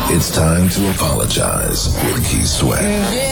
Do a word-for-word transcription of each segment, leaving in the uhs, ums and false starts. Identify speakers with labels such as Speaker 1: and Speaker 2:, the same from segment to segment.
Speaker 1: It's time to apologize with Keith Sweat.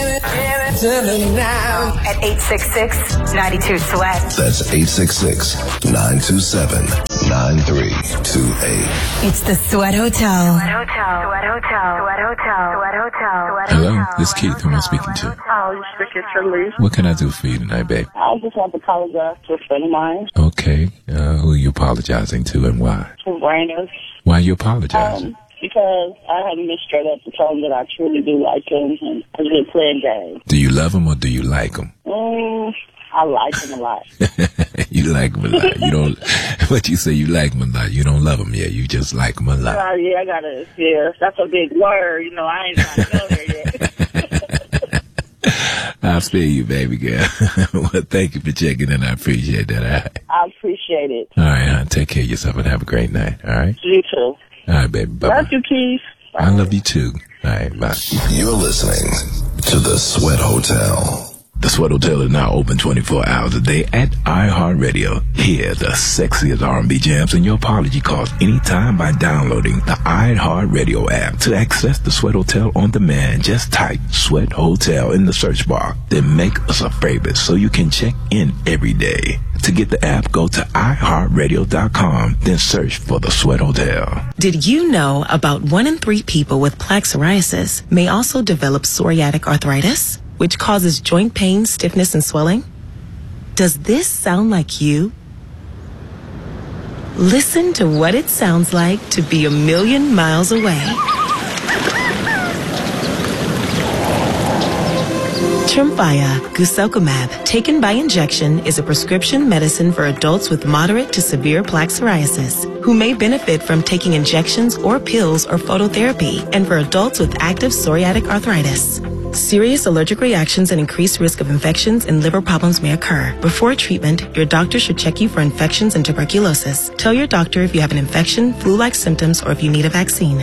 Speaker 2: At eight six six, nine two, SWEAT.
Speaker 1: That's eight six six, nine two seven, nine three two eight.
Speaker 2: It's the Sweat Hotel. Sweat Hotel. Sweat Hotel. Sweat Hotel. Sweat Hotel. Sweat
Speaker 3: Hello,
Speaker 2: Hotel.
Speaker 3: this is Keith. Who am I speaking to?
Speaker 4: Oh, you're speaking to Lee.
Speaker 3: What can I do for you tonight, babe?
Speaker 4: I just want to apologize to a friend of mine,
Speaker 3: Okay, uh, who are you apologizing to and why?
Speaker 4: to Rainers,
Speaker 3: Why are you apologizing?
Speaker 4: um, because I haven't been straight up to tell him that I truly do like him, and I've been playing games.
Speaker 3: Do you love him or do you like him?
Speaker 4: Mm, I like him a lot.
Speaker 3: You like him a lot. You don't, but you say you like him a lot. You don't love him yet. You just like him a lot.
Speaker 4: Uh, yeah, I gotta, yeah, that's a big word. You know, I ain't got to go there yet.
Speaker 3: I feel you, baby girl. Well, thank you for checking in. I appreciate that. All right.
Speaker 4: I appreciate it.
Speaker 3: All right, hon. Take care of yourself and have a great night. All right.
Speaker 4: You too.
Speaker 3: All right, baby. Bye.
Speaker 4: Love you, Keith. Bye.
Speaker 3: I love you too. All right. Bye.
Speaker 1: You're listening to the Sweat Hotel.
Speaker 3: The Sweat Hotel is now open twenty-four hours a day at iHeartRadio. Hear the sexiest R and B jams and your apology calls anytime by downloading the iHeartRadio app. To access the Sweat Hotel on demand, just type Sweat Hotel in the search bar. Then make us a favorite so you can check in every day. To get the app, go to i heart radio dot com, then search for the Sweat Hotel.
Speaker 5: Did you know about one in three people with plaque psoriasis may also develop psoriatic arthritis, which causes joint pain, stiffness, and swelling? Does this sound like you? Listen to what it sounds like to be a million miles away. Tremfya guselkumab, taken by injection, is a prescription medicine for adults with moderate to severe plaque psoriasis who may benefit from taking injections or pills or phototherapy, and for adults with active psoriatic arthritis. Serious allergic reactions and increased risk of infections and liver problems may occur. Before treatment, your doctor should check you for infections and tuberculosis. Tell your doctor if you have an infection, flu-like symptoms, or if you need a vaccine.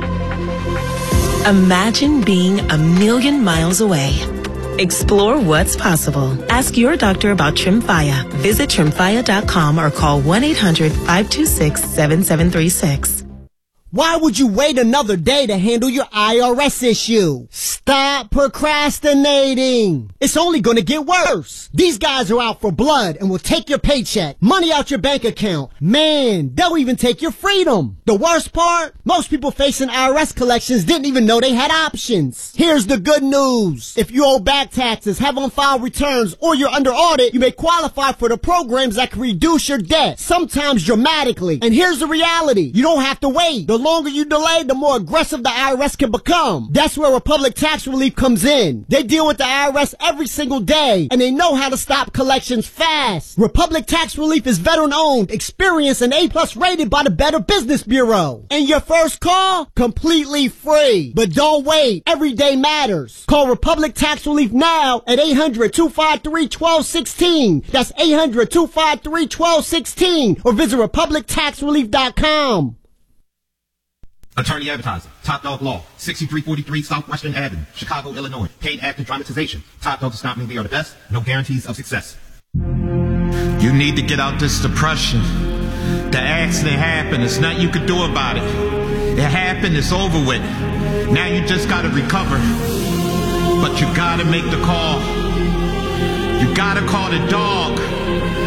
Speaker 5: Imagine being a million miles away. Explore what's possible. Ask your doctor about Tremfya. Visit tremfya dot com or call one eight hundred, five two six, seven seven three six.
Speaker 6: Why would you wait another day to handle your I R S issue? Stop procrastinating. It's only going to get worse. These guys are out for blood and will take your paycheck, money out your bank account. Man, they'll even take your freedom. The worst part? Most people facing I R S collections didn't even know they had options. Here's the good news. If you owe back taxes, have on-file returns, or you're under audit, you may qualify for the programs that can reduce your debt, sometimes dramatically. And here's the reality. You don't have to wait. The longer you delay, the more aggressive the I R S can become. That's where Republic Tax Relief comes in. They deal with the I R S every single day, and they know how to stop collections fast. Republic Tax Relief is veteran-owned, experienced, and A-plus rated by the Better Business Bureau. And your first call? Completely free. But don't wait. Every day matters. Call Republic Tax Relief now at eight hundred, two five three, one two one six. That's eight hundred, two five three, one two one six, or visit republic tax relief dot com.
Speaker 7: Attorney Advertising, Top Dog Law, sixty-three forty-three Southwestern Avenue, Chicago, Illinois. Paid actor dramatization. Top Dog does not mean we are the best. No guarantees of success.
Speaker 8: You need to get out this depression. The accident happened. There's nothing you could do about it. It happened. It's over with. Now you just got to recover. But you got to make the call. You got to call the dog.